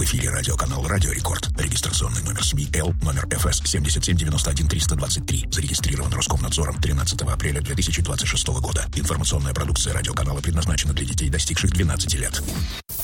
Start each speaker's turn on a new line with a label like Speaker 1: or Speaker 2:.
Speaker 1: эфире радиоканал «Радио Рекорд». Регистрационный номер СМИ Л, номер ФС 7791-323. Зарегистрирован Роскомнадзором 13 апреля 2026 года. Информационная продукция радиоканала предназначена для детей, достигших 12 лет.